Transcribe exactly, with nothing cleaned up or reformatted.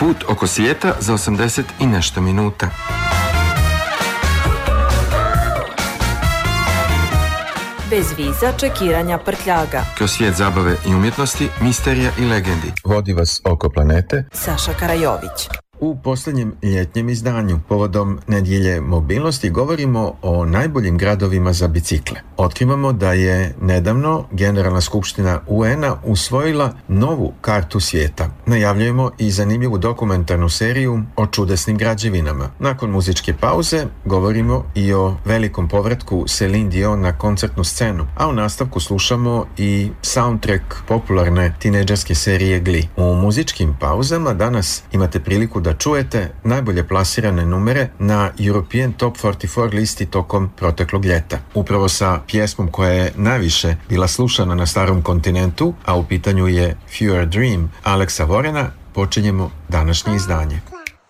Put oko svijeta za osamdeset i nešto minuta. Bez viza, čekiranja, prtljaga. Kroz svijet zabave i umjetnosti, misterija i legendi. Vodi vas oko planete Saša Karajović. U posljednjem ljetnjem izdanju, povodom nedjelje mobilnosti, govorimo o najboljim gradovima za bicikle. Otkrivamo da je nedavno Generalna skupština U N-a usvojila novu kartu svijeta. Najavljujemo i zanimljivu dokumentarnu seriju o čudesnim građevinama. Nakon muzičke pauze govorimo i o velikom povratku Celine Dion na koncertnu scenu, a u nastavku slušamo i soundtrack popularne tinejdžerske serije Glee. U muzičkim pauzama danas imate priliku da čujete najbolje plasirane numere na European Top četrdeset četiri listi tokom proteklog ljeta. Upravo sa pjesmom koja je najviše bila slušana na starom kontinentu, a u pitanju je Fewer Dream Alexa Warrena, počinjemo današnje izdanje.